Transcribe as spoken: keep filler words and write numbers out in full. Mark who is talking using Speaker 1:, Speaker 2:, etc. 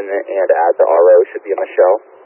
Speaker 1: and add the R O should be a Michelle.